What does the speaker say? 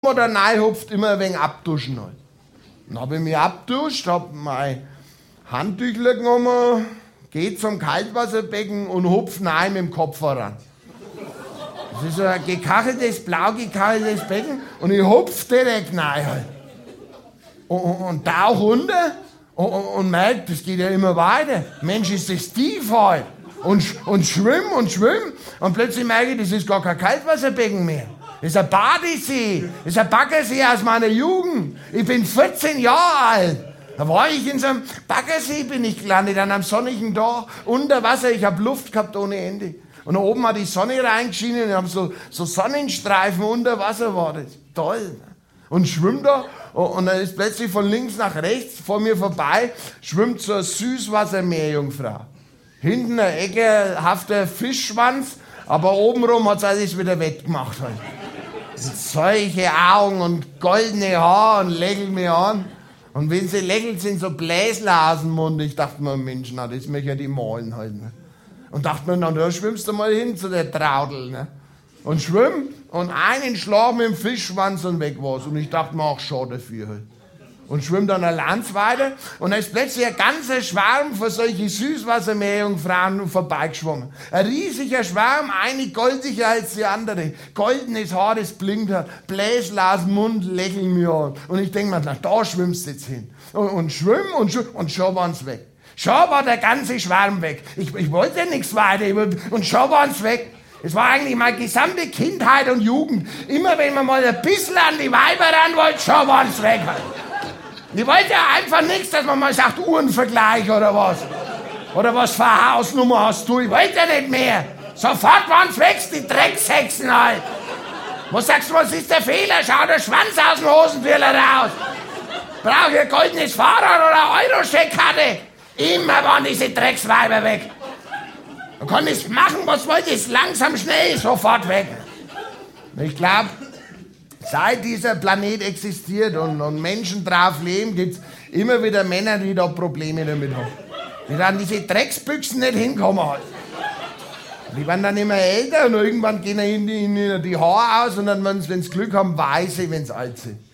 oder reinhupft, immer ein wenig abduschen halt. Dann habe ich mich abduscht, habe mein Handtüchler genommen, gehe zum Kaltwasserbecken und hupf rein mit dem Kopf voran. Das ist so ein gekacheltes, blau gekacheltes Becken und ich hupf direkt rein halt. Und tauch runter und merkt, das geht ja immer weiter. Mensch, ist das tief halt. Und schwimm und plötzlich merke ich, das ist gar kein Kaltwasserbecken mehr. Das ist ein Badesee, das ist ein Baggersee aus meiner Jugend. Ich bin 14 Jahre alt. Da war ich in so einem Baggersee, bin ich gelandet, an einem sonnigen Tag, unter Wasser. Ich habe Luft gehabt ohne Ende. Und da oben hat die Sonne reingeschienen und haben so Sonnenstreifen unter Wasser, war das toll. Und schwimmt da und dann ist plötzlich von links nach rechts vor mir vorbei, schwimmt so eine Süßwassermeerjungfrau. Hinten ein ekelhafter Fischschwanz, aber obenrum hat sie alles wieder wettgemacht. Halt. Solche Augen und goldene Haare und lächelt mich an. Und wenn sie lächelt, sind so Bläsler aus dem Mund. Ich dachte mir, Mensch, na, das möchte ich die malen halt. Ne? Und dachte mir, na, da schwimmst du mal hin zu der Traudel. Ne? Und schwimm und einen Schlag mit dem Fischschwanz und weg war's. Und ich dachte mir, auch schade dafür halt. Und schwimm dann eine Lanz weiter und da ist plötzlich ein ganzer Schwarm von solchen Süßwassermeerjungfrauen vorbeigeschwommen. Ein riesiger Schwarm, eine goldiger als die andere. Goldenes Haar, das blinkt hat, Bläsler aus dem Mund, lächeln mir an. Und ich denke mir, na, da schwimmst du jetzt hin. Und schwimm und schon waren's weg. Schon war der ganze Schwarm weg. Ich wollte ja nichts weiter und schon waren's weg. Es war eigentlich meine gesamte Kindheit und Jugend. Immer wenn man mal ein bisschen an die Weiber ran wollte, schon waren's weg. Ich wollte ja einfach nichts, dass man mal sagt, Uhrenvergleich oder was. Oder was für eine Hausnummer hast du? Ich wollte ja nicht mehr. Sofort waren's weg, die Dreckshexen halt. Was sagst du, was ist der Fehler? Schau der Schwanz aus dem Hosenführer raus. Brauch ich ein goldenes Fahrrad oder eine Euro-Scheckkarte? Immer waren diese Drecksweiber weg. Man kann es machen, was wollte, ist langsam, schnell, sofort weg. Ich glaube, seit dieser Planet existiert und Menschen drauf leben, gibt es immer wieder Männer, die da Probleme damit haben. Die dann diese Drecksbüchsen nicht hinkommen halt. Die werden dann immer älter und irgendwann gehen ihnen die Haare aus und dann, wenn sie Glück haben, weiße, wenn sie alt sind.